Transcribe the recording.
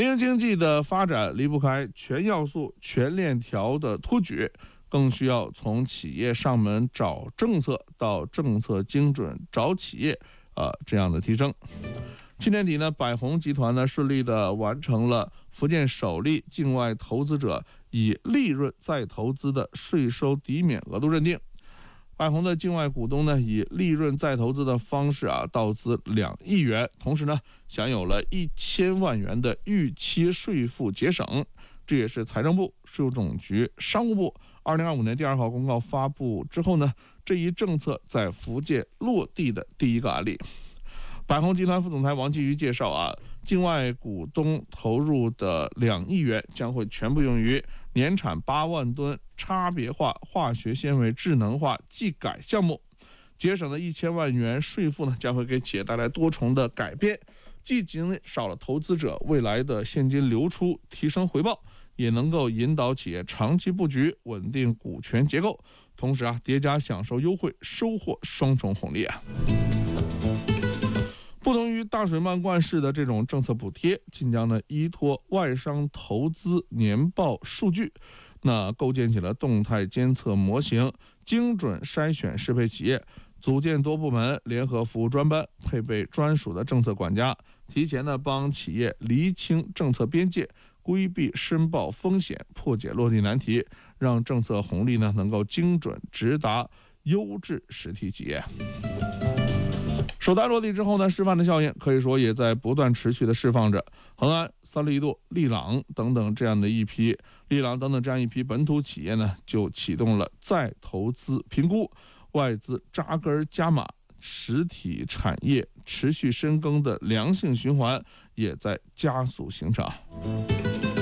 民营经济的发展离不开全要素、全链条的托举，更需要从企业上门找政策到政策精准找企业，这样的提升。去年底呢，百宏集团呢顺利的完成了福建首例境外投资者以利润再投资的税收抵免额度认定。百宏的境外股东呢，以利润再投资的方式到资2亿元，同时呢，享有了1000万元的预期税负节省。这也是财政部、税务总局、商务部2025年第2号公告发布之后呢，这一政策在福建落地的第一个案例。百宏集团副总裁王继瑜介绍境外股东投入的2亿元将会全部用于年产8万吨差别化化学纤维智能化技改项目，节省的1000万元税负呢，将会给企业带来多重的改变，既减少了投资者未来的现金流出，提升回报，也能够引导企业长期布局，稳定股权结构，同时叠加享受优惠，收获双重红利。不同于大水漫灌式的这种政策补贴，晋江呢依托外商投资年报数据，构建起了动态监测模型，精准筛选适配企业，组建多部门联合服务专班，配备专属的政策管家，提前帮企业厘清政策边界，规避申报风险，破解落地难题，让政策红利能够精准直达优质实体企业。首单落地之后呢，示范的效应可以说也在不断持续的释放着。恒安、三利度、利朗等等这样一批本土企业呢，就启动了再投资评估，外资扎根加码，实体产业持续深耕的良性循环也在加速形成。